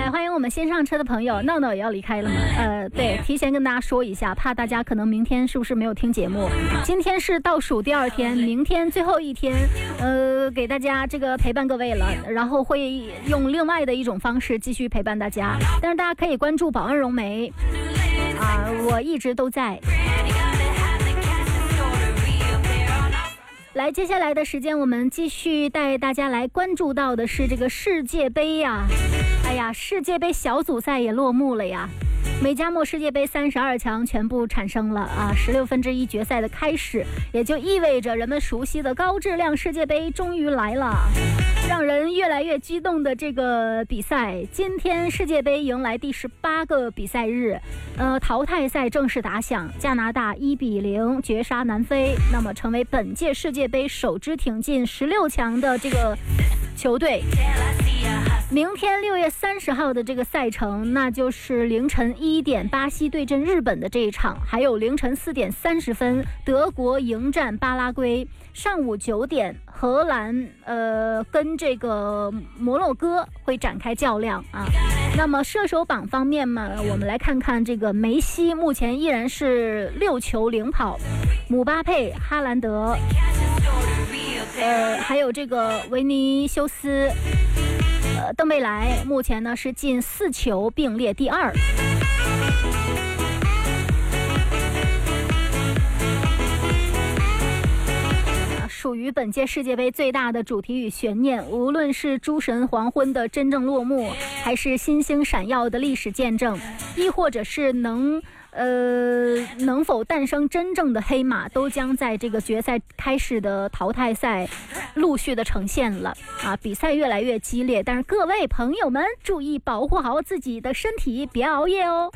来，欢迎我们先上车的朋友。闹闹也要离开了吗？对，提前跟大家说一下，怕大家可能明天是不是没有听节目。今天是倒数第2天，明天最后一天，给大家这个陪伴各位了，然后会用另外的一种方式继续陪伴大家。但是大家可以关注保安融媒我一直都在。来，接下来的时间我们继续带大家来关注到的是这个世界杯呀。哎呀，世界杯小组赛也落幕了呀。美加墨世界杯32强全部产生了16分之一决赛的开始，也就意味着人们熟悉的高质量世界杯终于来了。让人越来越激动的这个比赛，今天世界杯迎来第18个比赛日，淘汰赛正式打响，加拿大1-0绝杀南非，那么成为本届世界杯首支挺进16强的这个球队。明天6月30号的这个赛程，那就是凌晨1点巴西对阵日本的这一场，还有凌晨4点30分德国迎战巴拉圭，上午9点荷兰跟这个摩洛哥会展开较量啊。那么射手榜方面嘛，我们来看看这个梅西目前依然是6球领跑，姆巴佩、哈兰德还有这个维尼修斯邓贝莱目前呢是进4球，并列第2。属于本届世界杯最大的主题与悬念，无论是诸神黄昏的真正落幕，还是星星闪耀的历史见证，亦或者是能否诞生真正的黑马，都将在这个决赛开始的淘汰赛陆续的呈现了比赛越来越激烈，但是各位朋友们注意保护好自己的身体，别熬夜哦。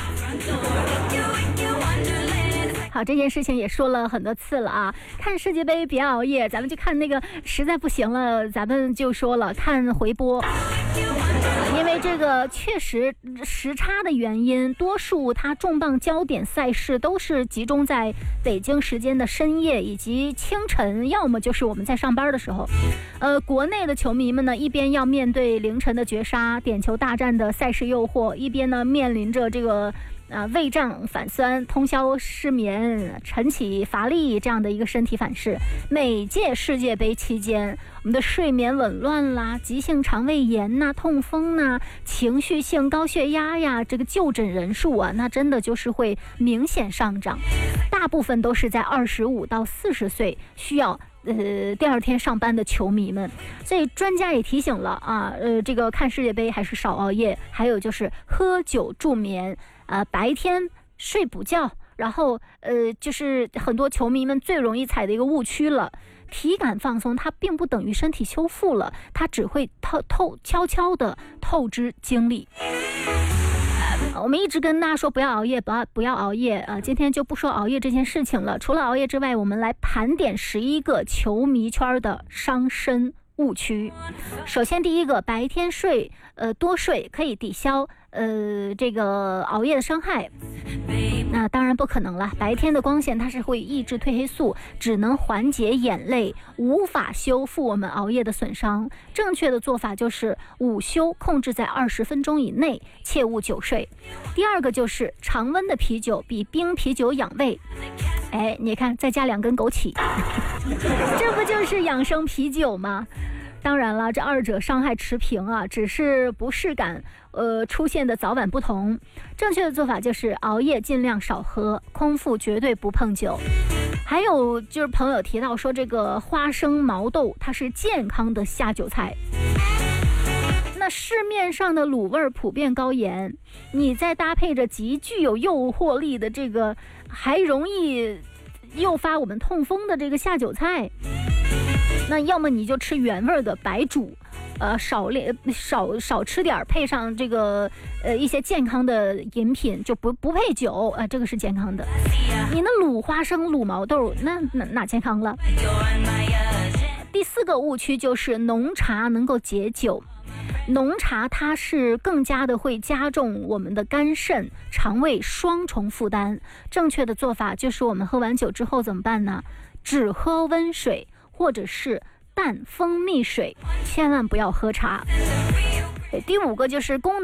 好，这件事情也说了很多次了看世界杯别熬夜，咱们就看那个，实在不行了咱们就说了看回播，因为这个确实时差的原因，多数它重磅焦点赛事都是集中在北京时间的深夜以及清晨，要么就是我们在上班的时候。国内的球迷们呢，一边要面对凌晨的绝杀、点球大战的赛事诱惑，一边呢面临着这个胃胀反酸、通宵失眠、晨起乏力这样的一个身体反噬。每届世界杯期间，我们的睡眠紊乱啦、急性肠胃炎呐、痛风呐、情绪性高血压呀，这个就诊人数那真的就是会明显上涨，大部分都是在25到40岁需要第2天上班的球迷们。所以专家也提醒了这个看世界杯还是少熬夜，还有就是喝酒助眠白天睡补觉，然后就是很多球迷们最容易踩的一个误区了，体感放松它并不等于身体修复了，它只会悄悄的透支精力。我们一直跟大家说不要熬夜，不要熬夜今天就不说熬夜这件事情了。除了熬夜之外，我们来盘点11个球迷圈的伤身误区。首先第一个，白天多睡可以抵消这个熬夜的伤害。那当然不可能了，白天的光线它是会抑制褪黑素，只能缓解眼泪，无法修复我们熬夜的损伤。正确的做法就是午休控制在20分钟以内，切勿久睡。第二个就是常温的啤酒比冰啤酒养胃。你看再加2根枸杞这不就是养生啤酒吗？当然了，这2者伤害持平只是不适感出现的早晚不同。正确的做法就是熬夜尽量少喝，空腹绝对不碰酒。还有就是朋友提到说这个花生毛豆它是健康的下酒菜，那市面上的卤味普遍高盐，你再搭配着极具有诱惑力的这个还容易诱发我们痛风的这个下酒菜，那要么你就吃原味的白煮，少吃点，配上这个一些健康的饮品，就不配酒这个是健康的。你那卤花生、卤毛豆，那哪健康了？第4个误区就是浓茶能够解酒。浓茶它是更加的会加重我们的肝肾、肠胃双重负担。正确的做法就是我们喝完酒之后怎么办呢？只喝温水或者是淡蜂蜜水，千万不要喝茶。第5个就是功能